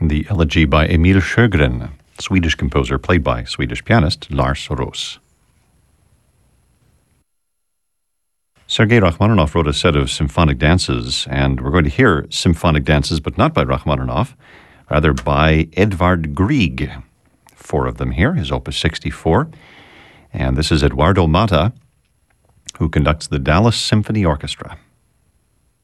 the elegy by Emil Sjögren, Swedish composer played by Swedish pianist Lars Roos. Sergei Rachmaninoff wrote a set of symphonic dances, and we're going to hear symphonic dances, but not by Rachmaninoff, rather by Edvard Grieg. 4 of them here, his Opus 64. And this is Eduardo Mata, who conducts the Dallas Symphony Orchestra.